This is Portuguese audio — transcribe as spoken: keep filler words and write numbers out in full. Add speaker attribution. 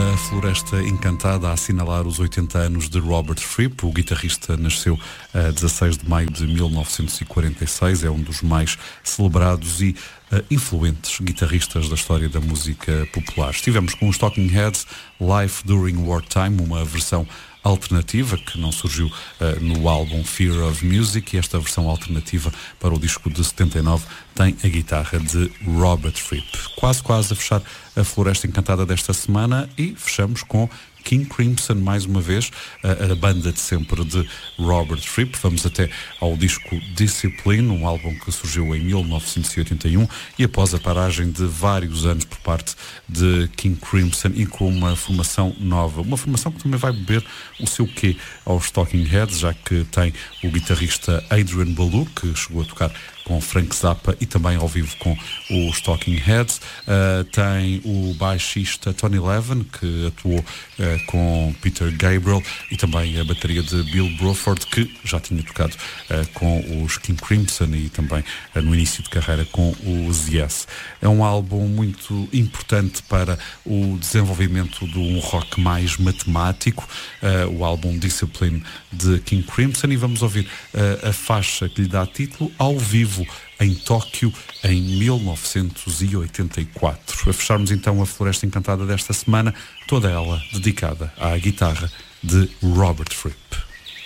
Speaker 1: A Floresta Encantada a assinalar os oitenta anos de Robert Fripp. O guitarrista nasceu a dezasseis de maio de mil novecentos e quarenta e seis, é um dos mais celebrados e uh, influentes guitarristas da história da música popular. Estivemos com os Talking Heads, Life During Wartime, uma versão alternativa que não surgiu uh, no álbum Fear of Music, e esta versão alternativa para o disco de setenta e nove tem a guitarra de Robert Fripp. Quase quase a fechar a Floresta Encantada desta semana, e fechamos com King Crimson mais uma vez, a, a banda de sempre de Robert Fripp. Vamos até ao disco Discipline, um álbum que surgiu em mil novecentos e oitenta e um, e após a paragem de vários anos por parte de King Crimson e com uma formação nova, uma formação que também vai beber o seu quê aos Talking Heads, já que tem o guitarrista Adrian Belew, que chegou a tocar com Frank Zappa e também ao vivo com os Talking Heads. Uh, tem o baixista Tony Levin, que atuou uh, com Peter Gabriel, e também a bateria de Bill Bruford, que já tinha tocado uh, com os King Crimson e também uh, no início de carreira com os Yes. É um álbum muito importante para o desenvolvimento de um rock mais matemático, uh, o álbum Discipline de King Crimson, e vamos ouvir uh, a faixa que lhe dá título ao vivo em Tóquio em mil novecentos e oitenta e quatro. A fecharmos então a Floresta Encantada desta semana, toda ela dedicada à guitarra de Robert Fripp.